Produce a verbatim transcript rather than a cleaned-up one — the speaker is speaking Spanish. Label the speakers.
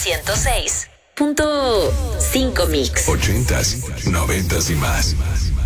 Speaker 1: ciento seis punto cinco Mix.
Speaker 2: Ochentas, noventas y más.